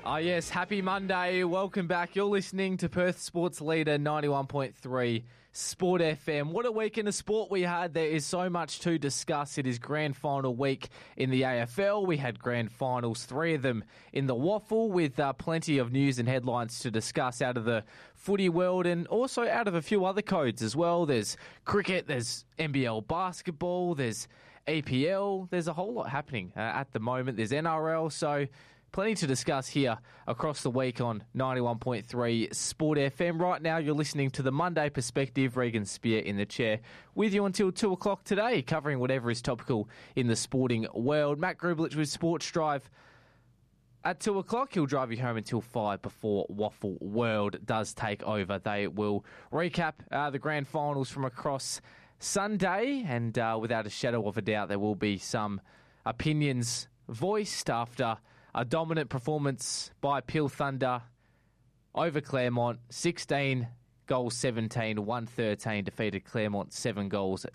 Oh yes, happy Monday. Welcome back. You're listening to Perth Sports Leader 91.3 Sport FM. What a weekend of sport we had. There is so much to discuss. It is grand final week in the AFL. We had grand finals, 3 of them in the waffle, with plenty of news and headlines to discuss out of the footy world and also out of a few other codes as well. There's cricket, there's NBL basketball, there's EPL. There's a whole lot happening at the moment. There's NRL, so plenty to discuss here across the week on 91.3 Sport FM. Right now, you're listening to the Monday Perspective. Regan Spear in the chair with you until 2 o'clock today, covering whatever is topical in the sporting world. Matt Grublich with Sports Drive at 2 o'clock. He'll drive you home until 5 before Waffle World does take over. They will recap the grand finals from across Sunday, and without a shadow of a doubt, there will be some opinions voiced after a dominant performance by Peel Thunder over Claremont. 16 goals 17, 113, defeated Claremont 7 goals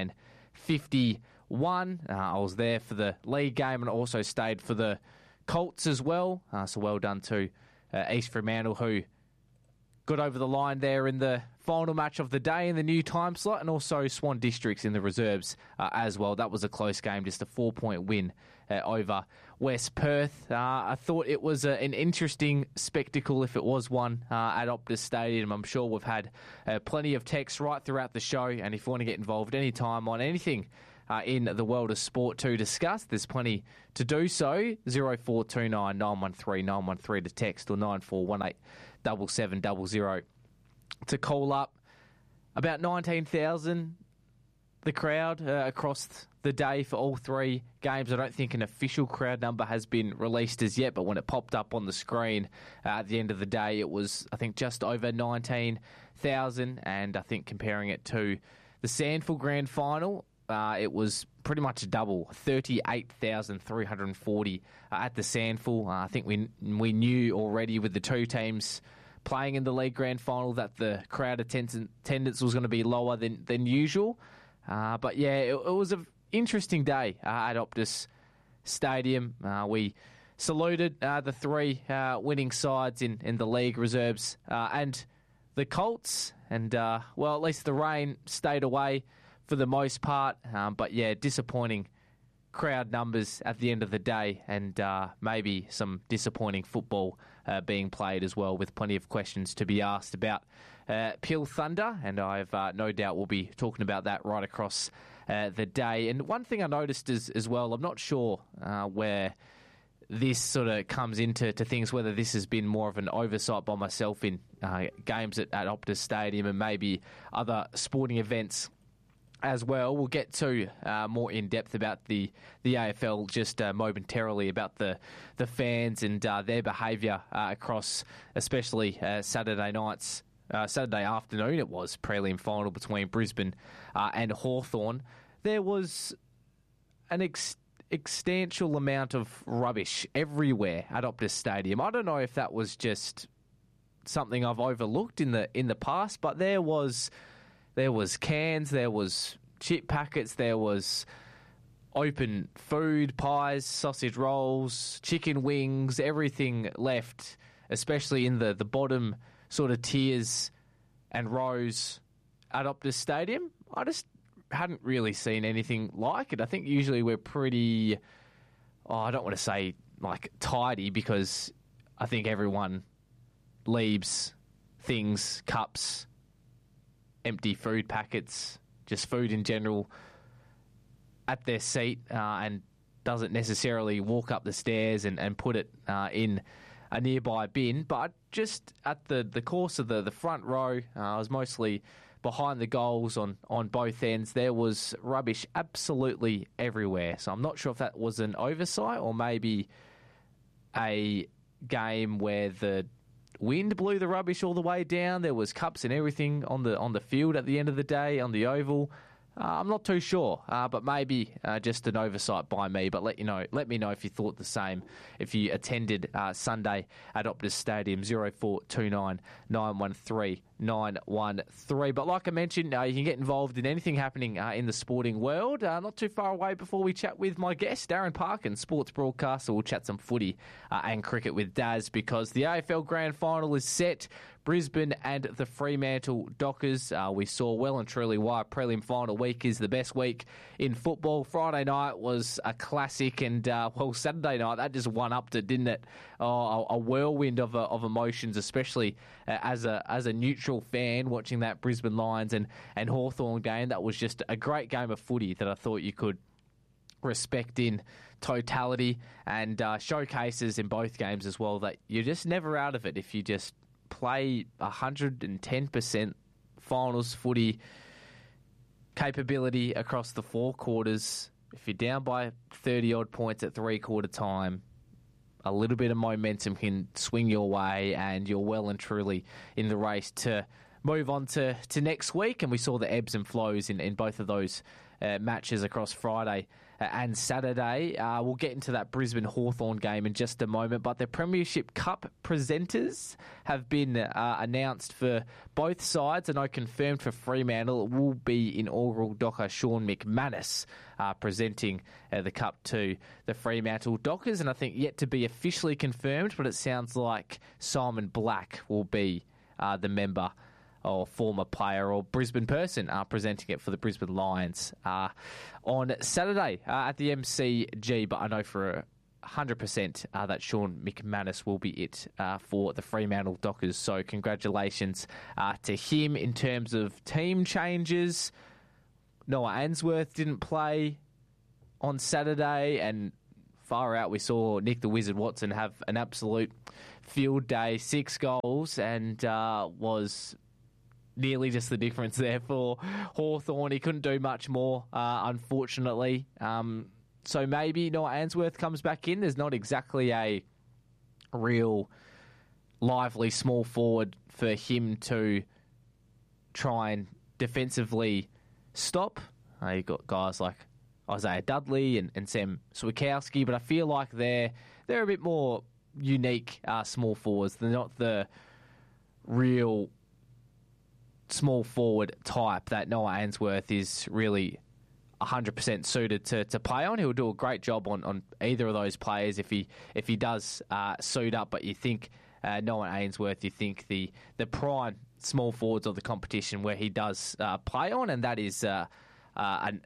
9-51. I was there for the league game and also stayed for the Colts as well. So well done to East Fremantle, who got over the line there in the final match of the day in the new time slot, and also Swan Districts in the reserves as well. That was a close game, just a 4-point win over West Perth. I thought it was an interesting spectacle, if it was one, at Optus Stadium. I'm sure we've had plenty of texts right throughout the show, and if you want to get involved anytime on anything in the world of sport to discuss, there's plenty to do so. 0429 913 913 to text, or 9418 7700 to call up. About 19,000, the crowd across the day for all 3 games. I don't think an official crowd number has been released as yet, but when it popped up on the screen at the end of the day, it was, I think, just over 19,000. And I think comparing it to the Sandford Grand Final, it was pretty much double, 38,340 at the Sandford. I think we knew already with the 2 teams playing in the league grand final that the crowd attendance was going to be lower than usual. But yeah, it was an interesting day at Optus Stadium. We saluted the 3 winning sides in the league reserves and the Colts. And, well, at least the rain stayed away for the most part. But yeah, disappointing crowd numbers at the end of the day, and maybe some disappointing football being played as well, with plenty of questions to be asked about Peel Thunder, and I've no doubt we'll be talking about that right across the day. And one thing I noticed as well, I'm not sure where this sort of comes into things, whether this has been more of an oversight by myself in games at Optus Stadium and maybe other sporting events as well. We'll get to more in depth about the AFL just momentarily, about the fans and their behaviour across, especially Saturday afternoon. It was prelim final between Brisbane and Hawthorn. There was an exstantial amount of rubbish everywhere at Optus Stadium. I don't know if that was just something I've overlooked in the past, but there was cans, there was chip packets, there was open food, pies, sausage rolls, chicken wings, everything left, especially in the bottom sort of tiers and rows at Optus Stadium. I just hadn't really seen anything like it. I think usually we're pretty, I don't want to say like tidy, because I think everyone leaves things, cups, empty food packets, just food in general, at their seat and doesn't necessarily walk up the stairs and put it in a nearby bin. But just at the course of the front row, I was mostly behind the goals on both ends. There was rubbish absolutely everywhere. So I'm not sure if that was an oversight or maybe a game where the wind blew the rubbish all the way down. There was cups and everything on the field at the end of the day, on the oval. I'm not too sure, but maybe just an oversight by me. But let me know if you thought the same. If you attended Sunday at Optus Stadium, 0429 913 913. But like I mentioned, you can get involved in anything happening in the sporting world. Not too far away before we chat with my guest, Darren Parkin, sports broadcaster. We'll chat some footy and cricket with Daz because the AFL Grand Final is set. Brisbane and the Fremantle Dockers. We saw well and truly why prelim final week is the best week in football. Friday night was a classic, and Saturday night that just one-upped it, didn't it? A whirlwind of emotions, especially as a neutral fan watching that Brisbane Lions and Hawthorn game. That was just a great game of footy that I thought you could respect in totality, and showcases in both games as well that you're just never out of it if you just play 110% finals footy capability across the four quarters. If you're down by 30-odd points at three-quarter time, a little bit of momentum can swing your way and you're well and truly in the race to move on to next week. And we saw the ebbs and flows in both of those matches across Friday and Saturday. We'll get into that Brisbane Hawthorn game in just a moment, but the Premiership Cup presenters have been announced for both sides. I know confirmed for Fremantle it will be inaugural Docker Sean McManus presenting the Cup to the Fremantle Dockers, and I think yet to be officially confirmed, but it sounds like Simon Black will be the member or former player or Brisbane person presenting it for the Brisbane Lions on Saturday at the MCG. But I know for 100% that Sean McManus will be it for the Fremantle Dockers. So congratulations to him. In terms of team changes, Noah Answorth didn't play on Saturday, and far out we saw Nick the Wizard Watson have an absolute field day, 6 goals, and was nearly just the difference there for Hawthorn. He couldn't do much more, unfortunately. So maybe Noah Answorth comes back in. There's not exactly a real lively small forward for him to try and defensively stop. You've got guys like Isaiah Dudley and Sam Switkowski, but I feel like they're a bit more unique small forwards. They're not the real small forward type that Noah Answorth is really 100% suited to play on. He'll do a great job on either of those players if he does suit up. But you think Noah Ainsworth, you think the prime small forwards of the competition where he does play on, and that is an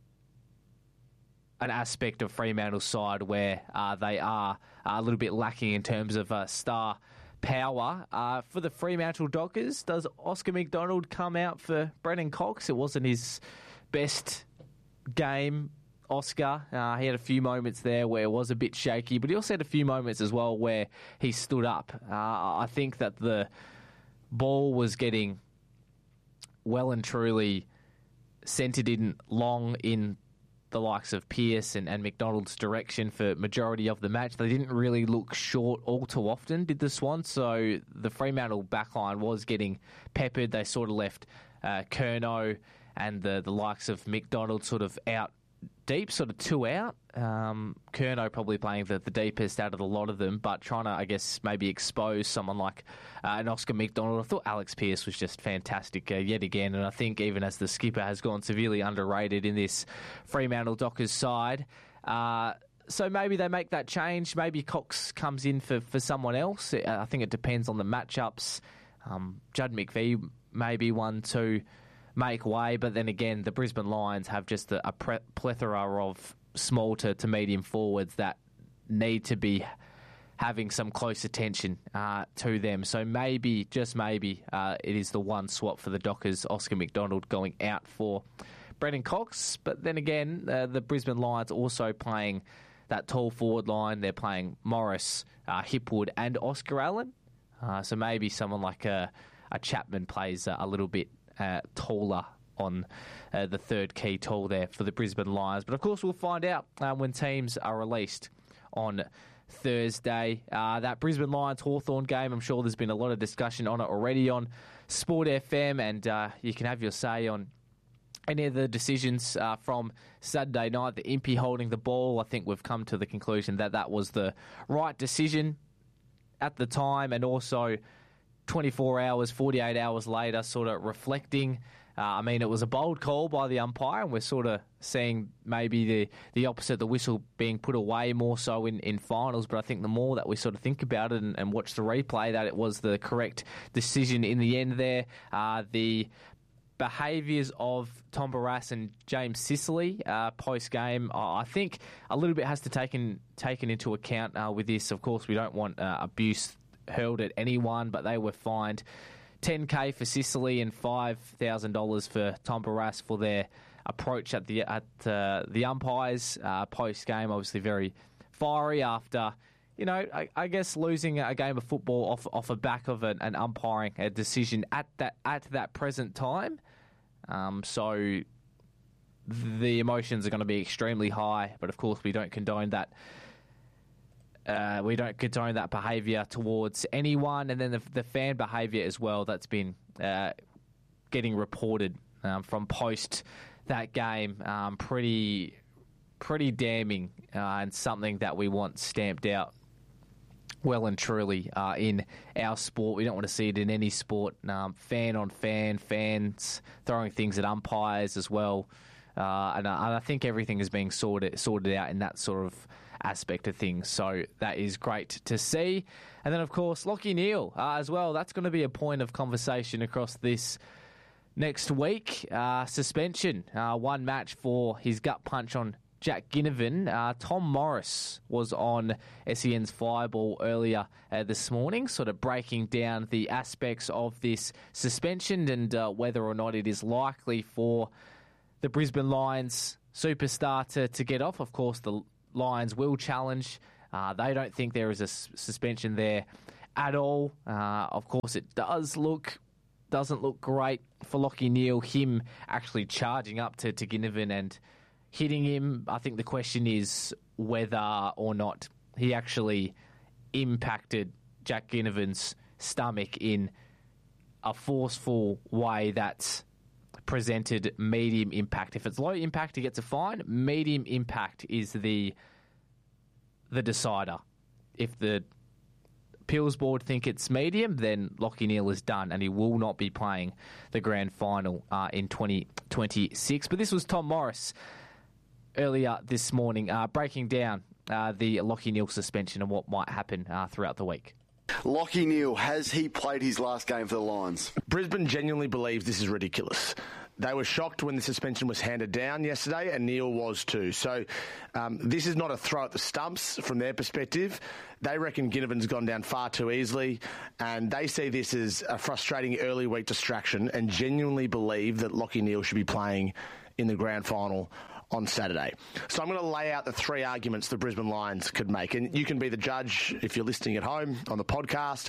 aspect of Fremantle's side where they are a little bit lacking in terms of star power. For the Fremantle Dockers, does Oscar McDonald come out for Brennan Cox? It wasn't his best game, Oscar. He had a few moments there where it was a bit shaky, but he also had a few moments as well where he stood up. I think that the ball was getting well and truly centred in long in the likes of Pearce and McDonald's direction for majority of the match. They didn't really look short all too often, did the Swans, so the Fremantle backline was getting peppered. They sort of left Curnow and the likes of McDonald sort of out deep, sort of 2 out. Curnow probably playing the deepest out of the lot of them, but trying to, I guess, maybe expose someone like an Oscar McDonald. I thought Alex Pearce was just fantastic yet again, and I think even as the skipper has gone severely underrated in this Fremantle Dockers side. So maybe they make that change. Maybe Cox comes in for someone else. I think it depends on the matchups. Judd McVie may be one to make way, but then again, the Brisbane Lions have just a plethora of small to medium forwards that need to be having some close attention to them. So maybe, just maybe, it is the one swap for the Dockers, Oscar McDonald going out for Brennan Cox. But then again, the Brisbane Lions also playing that tall forward line. They're playing Morris, Hipwood and Oscar Allen. So maybe someone like a Chapman plays a little bit taller on the third key tall there for the Brisbane Lions. But of course, we'll find out when teams are released on Thursday. That Brisbane Lions Hawthorn game, I'm sure there's been a lot of discussion on it already on Sport FM, and you can have your say on any of the decisions from Saturday night, the Impey holding the ball, I think we've come to the conclusion that that was the right decision at the time, and also 24 hours, 48 hours later, sort of reflecting. It was a bold call by the umpire, and we're sort of seeing maybe the opposite, the whistle being put away more so in finals. But I think the more that we sort of think about it and watch the replay, that it was the correct decision in the end there. The behaviours of Tom Barrass and James Sicily post-game, I think a little bit has to taken into account with this. Of course, we don't want abuse hurled at anyone, but they were fined $10,000 for Sicily and $5,000 for Tom Barrass for their approach at the umpires post-game. Obviously very fiery after, I guess losing a game of football off a back of an umpiring a decision at that present time. So the emotions are going to be extremely high, but of course we don't condone that. We don't condone that behaviour towards anyone, and then the fan behaviour as well that's been getting reported from post that game, pretty damning, and something that we want stamped out well and truly in our sport. We don't want to see it in any sport. Fan on fan, fans throwing things at umpires as well, and I think everything is being sorted out in that sort of aspect of things. So that is great to see. And then, of course, Lachie Neale as well. That's going to be a point of conversation across this next week. Suspension, one match for his gut punch on Jack Ginnivan. Tom Morris was on SEN's Fireball earlier this morning, sort of breaking down the aspects of this suspension and whether or not it is likely for the Brisbane Lions superstar to get off. Of course, the Lions will challenge. They don't think there is a suspension there at all. Of course, it doesn't look great for Lachie Neale, him actually charging up to Ginnivan and hitting him. I think the question is whether or not he actually impacted Jack Ginnivan's stomach in a forceful way that's presented medium impact. If it's low impact, he gets a fine. Medium impact is the decider. If the appeals board think it's medium, then Lachie Neale is done and he will not be playing the grand final in 2026. But this was Tom Morris earlier this morning breaking down the Lachie Neale suspension and what might happen throughout the week. Lachie Neale, has he played his last game for the Lions? Brisbane genuinely believes this is ridiculous. They were shocked when the suspension was handed down yesterday, and Neale was too. So this is not a throw at the stumps from their perspective. They reckon Ginnivan's gone down far too easily, and they see this as a frustrating early week distraction and genuinely believe that Lachie Neale should be playing in the grand final on Saturday. So I'm going to lay out the three arguments the Brisbane Lions could make, and you can be the judge if you're listening at home on the podcast,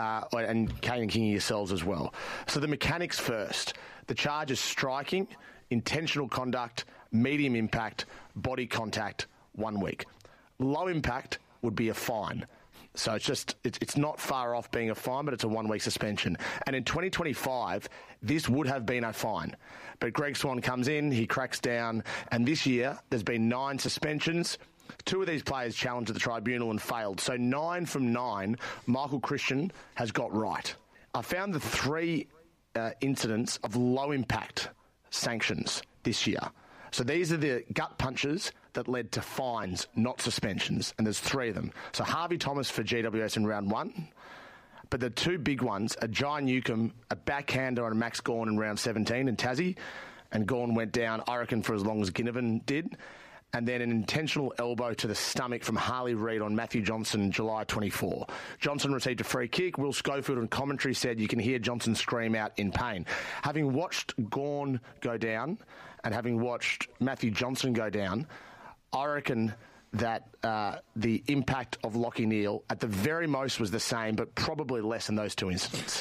and Kane and Kingy yourselves as well. So the mechanics first. The charge is striking, intentional conduct, medium impact, body contact, 1 week. Low impact would be a fine. So it's not far off being a fine, but it's a 1 week suspension. And in 2025, this would have been a fine. But Greg Swan comes in, he cracks down, and this year there's been 9 suspensions. 2 of these players challenged at the tribunal and failed. So 9 from 9, Michael Christian has got right. I found the 3 incidents of low impact sanctions this year. So these are the gut punches that led to fines, not suspensions, and there's 3 of them. So Harvey Thomas for GWS in round 1, but the 2 big ones are Jai Newcomb, a backhander on Max Gawn in round 17 in Tassie, and Gawn went down, I reckon, for as long as Ginnivan did, and then an intentional elbow to the stomach from Harley Reid on Matthew Johnson, July 24. Johnson received a free kick. Will Schofield on commentary said you can hear Johnson scream out in pain. Having watched Gawn go down and having watched Matthew Johnson go down, I reckon that the impact of Lachie Neale at the very most was the same, but probably less in those 2 incidents.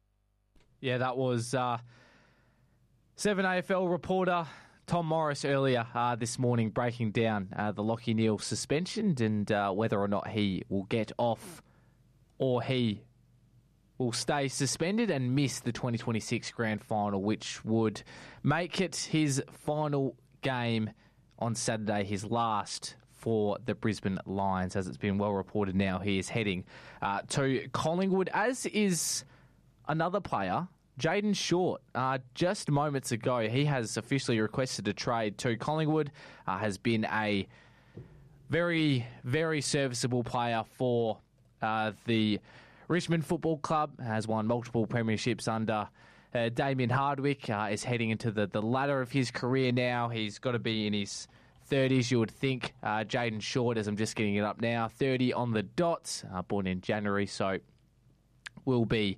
Yeah, that was 7AFL reporter Tom Morris earlier this morning breaking down the Lachie Neale suspension and whether or not he will get off or he will stay suspended and miss the 2026 Grand Final, which would make it his final game on Saturday, his last for the Brisbane Lions. As it's been well reported now, he is heading to Collingwood, as is another player, Jayden Short. Just moments ago, he has officially requested a trade to Collingwood, has been a very, very serviceable player for the Richmond Football Club, has won multiple premierships under Damien Hardwick, is heading into the ladder of his career now. He's got to be in his 30s, you would think. Jayden Short, as I'm just getting it up now, 30 on the dot, born in January, so will be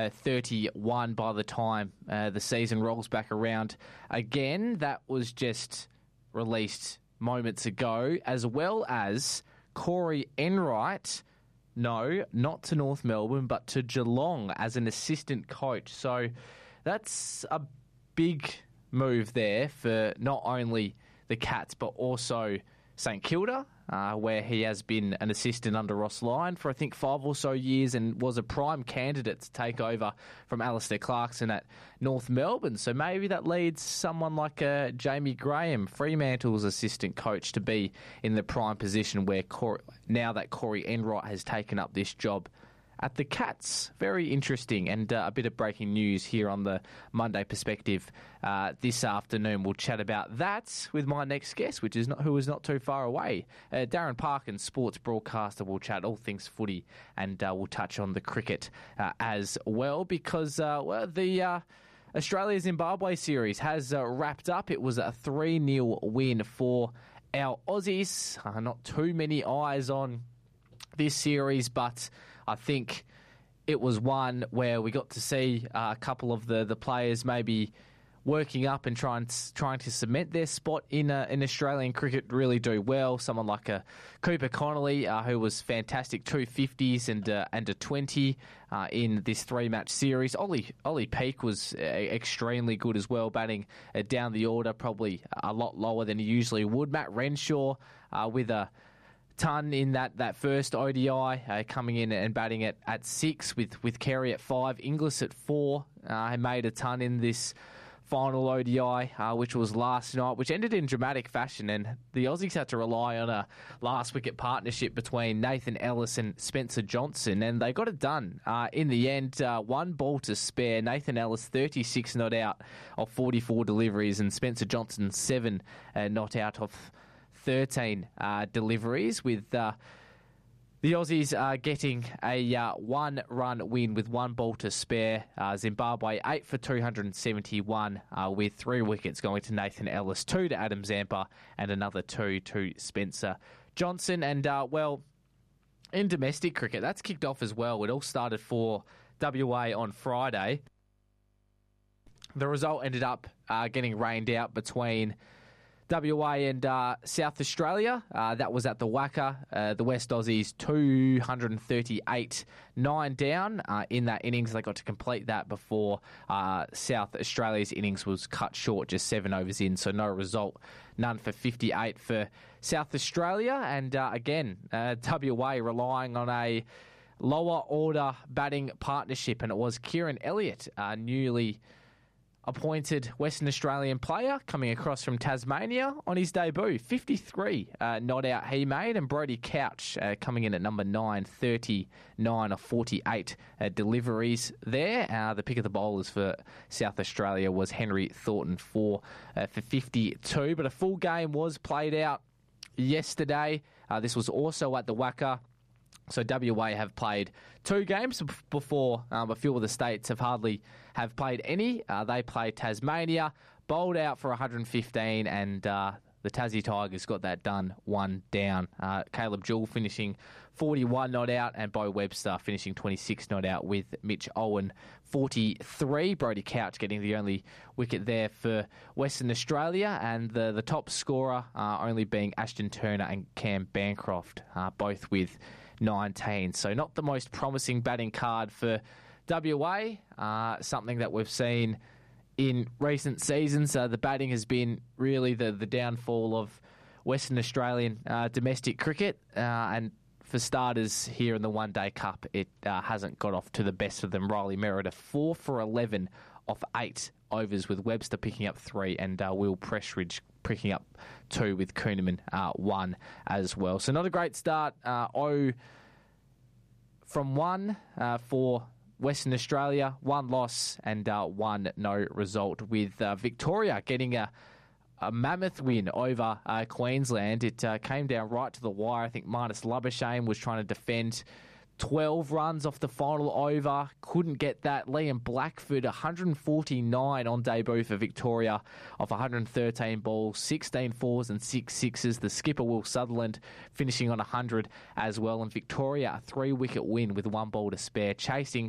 31 by the time the season rolls back around again. That was just released moments ago, as well as Corey Enright. No, not to North Melbourne, but to Geelong as an assistant coach. So that's a big move there for not only the Cats, but also St Kilda, where he has been an assistant under Ross Lyon for, I think, 5 or so years and was a prime candidate to take over from Alistair Clarkson at North Melbourne. So maybe that leads someone like Jamie Graham, Fremantle's assistant coach, to be in the prime position where now that Corey Enright has taken up this job at the Cats. Very interesting, and a bit of breaking news here on the Monday Perspective this afternoon. We'll chat about that with my next guest, who is not too far away. Darren Parkin, sports broadcaster. We'll chat all things footy, and we'll touch on the cricket as well, because the Australia-Zimbabwe series has wrapped up. It was a 3-0 win for our Aussies. Not too many eyes on this series, but I think it was one where we got to see a couple of the players maybe working up and trying to cement their spot in Australian cricket, really do well. Someone like Cooper Connolly, who was fantastic, 2 50s and a 20 in this 3-match series. Ollie Peake was extremely good as well, batting down the order, probably a lot lower than he usually would. Matt Renshaw with a ton in that first ODI, coming in and batting at 6 with Carey at 5, Inglis at 4. Made a ton in this final ODI, which was last night, which ended in dramatic fashion, and the Aussies had to rely on a last-wicket partnership between Nathan Ellis and Spencer Johnson, and they got it done. In the end, 1 ball to spare. Nathan Ellis, 36 not out of 44 deliveries, and Spencer Johnson, 7 not out of 13 deliveries, with the Aussies getting a 1-run win with 1 ball to spare. Zimbabwe 8 for 271 with 3 wickets going to Nathan Ellis, 2 to Adam Zampa, and another 2 to Spencer Johnson. And, in domestic cricket, that's kicked off as well. It all started for WA on Friday. The result ended up getting rained out between WA and South Australia. That was at the WACA. The West Aussies 238 9 down in that innings. They got to complete that before South Australia's innings was cut short, just 7 overs in, so no result. None for 58 for South Australia. And again, WA relying on a lower order batting partnership, and it was Kieran Elliott, newly appointed Western Australian player coming across from Tasmania on his debut. 53 not out he made, and Brodie Couch coming in at number 9, 39 of 48 deliveries there. The pick of the bowlers for South Australia was Henry Thornton for 52, but a full game was played out yesterday. This was also at the WACA. So WA have played 2 games before. A few of the states have played any. They played Tasmania, bowled out for 115, and the Tassie Tigers got that done 1 down. Caleb Jewell finishing 41 not out, and Bo Webster finishing 26 not out with Mitch Owen 43. Brodie Couch getting the only wicket there for Western Australia, and the top scorer only being Ashton Turner and Cam Bancroft, both with 19. So not the most promising batting card for WA, something that we've seen in recent seasons. The batting has been really the downfall of Western Australian domestic cricket, and for starters here in the One Day Cup, it hasn't got off to the best of them. Riley Merida 4 for 11 off 8 overs, with Webster picking up 3 and Will Prestridge picking up 2, with Kuhneman 1 as well. So not a great start. 0 from 1 for Western Australia, 1 loss and 1 no result, with Victoria getting a mammoth win over Queensland. It came down right to the wire. I think Marnus Labuschagne was trying to defend 12 runs off the final over. Couldn't get that. Liam Blackford, 149 on debut for Victoria off 113 balls, 16 fours and 6 sixes. The skipper, Will Sutherland, finishing on 100 as well. And Victoria, a 3-wicket win with 1 ball to spare, chasing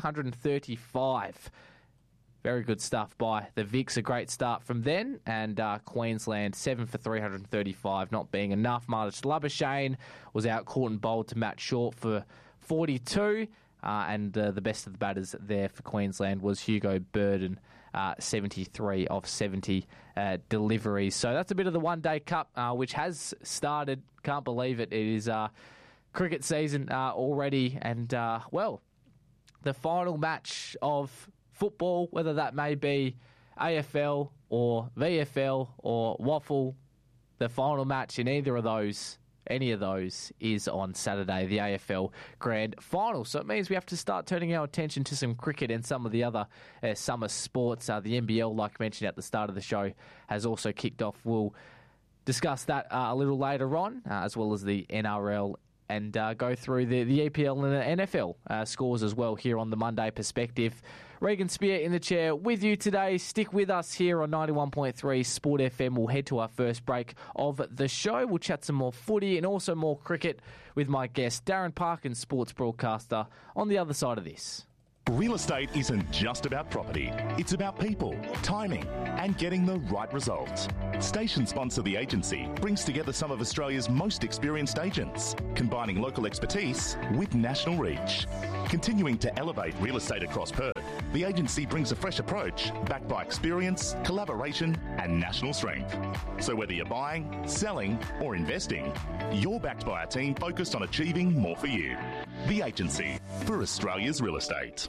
335. Very good stuff by the Vics. A great start from then. And Queensland, 7 for 335, not being enough. Marnus Labuschagne was out caught and bowled to Matt Short for 42. And the best of the batters there for Queensland was Hugo Burden, 73 of 70 deliveries. So that's a bit of the One Day Cup, which has started. Can't believe it. It is cricket season already. And, well, the final match of football, whether that may be AFL or VFL or Waffle, the final match in any of those is on Saturday, the AFL Grand Final. So it means we have to start turning our attention to some cricket and some of the other summer sports. The NBL, like mentioned at the start of the show, has also kicked off. We'll discuss that a little later on, as well as the NRL, and go through the EPL and the NFL scores as well here on the Monday Perspective. Regan Spear in the chair with you today. Stick with us here on 91.3 Sport FM. We'll head to our first break of the show. We'll chat some more footy and also more cricket with my guest, Darren Parkin, sports broadcaster, on the other side of this. Real estate isn't just about property. It's about people, timing, and getting the right results. Station sponsor The Agency brings together some of Australia's most experienced agents, combining local expertise with national reach. Continuing to elevate real estate across Perth, The Agency brings a fresh approach backed by experience, collaboration, and national strength. So whether you're buying, selling, or investing, you're backed by a team focused on achieving more for you. The Agency, for Australia's real estate.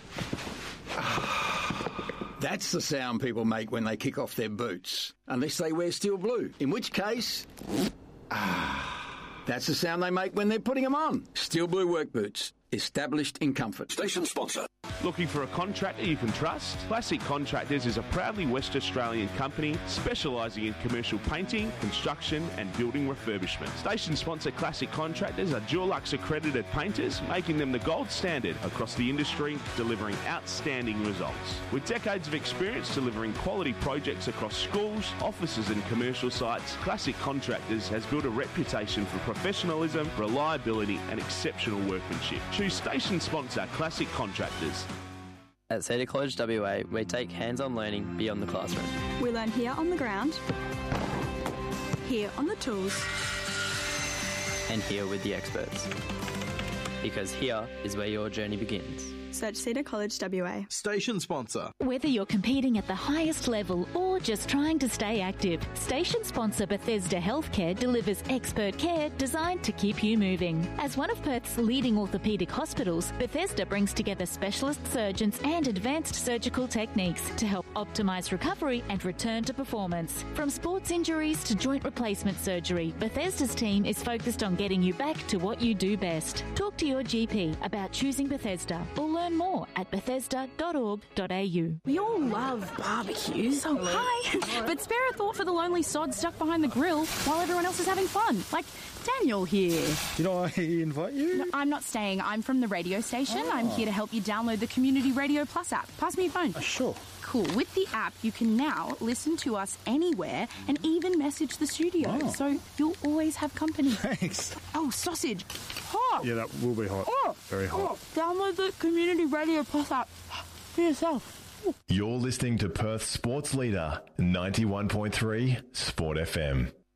That's the sound people make when they kick off their boots. Unless they wear steel blue, in which case... that's the sound they make when they're putting them on. Steel blue work boots. Established in comfort. Station sponsor. Looking for a contractor you can trust? Classic Contractors is a proudly West Australian company specialising in commercial painting, construction and building refurbishment. Station sponsor Classic Contractors are Dulux accredited painters, making them the gold standard across the industry, delivering outstanding results. With decades of experience delivering quality projects across schools, offices and commercial sites, Classic Contractors has built a reputation for professionalism, reliability and exceptional workmanship. Choose station sponsor Classic Contractors. At Cedar College WA, we take hands-on learning beyond the classroom. We learn here on the ground, here on the tools, and here with the experts. Because here is where your journey begins. Search Cedar College WA. Station sponsor. Whether you're competing at the highest level or just trying to stay active, station sponsor Bethesda Healthcare delivers expert care designed to keep you moving. As one of Perth's leading orthopaedic hospitals, Bethesda brings together specialist surgeons and advanced surgical techniques to help optimise recovery and return to performance. From sports injuries to joint replacement surgery, Bethesda's team is focused on getting you back to what you do best. Talk to your GP about choosing Bethesda or learn more at bethesda.org.au. We all love barbecues. Oh, hi. But spare a thought for the lonely sod stuck behind the grill while everyone else is having fun. Like Daniel here. Did I invite you? No, I'm not staying. I'm from the radio station. Oh. I'm here to help you download the Community Radio Plus app. Pass me your phone. Sure. Cool. With the app, you can now listen to us anywhere and even message the studio. Oh. So you'll always have company. Thanks. Oh, sausage. Hot. Yeah, that will be hot. Oh. Very hot. Oh. Download the Community Radio Plus app for yourself. You're listening to Perth's sports leader, 91.3 Sport FM.